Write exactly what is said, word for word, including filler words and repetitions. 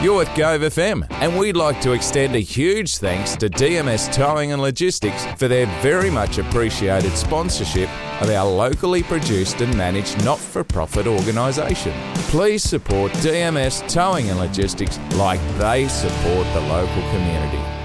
You're with Gove F M, and we'd like to extend a huge thanks to D M S Towing and Logistics for their very much appreciated sponsorship of our locally produced and managed not-for-profit organisation. Please support D M S Towing and Logistics like they support the local community.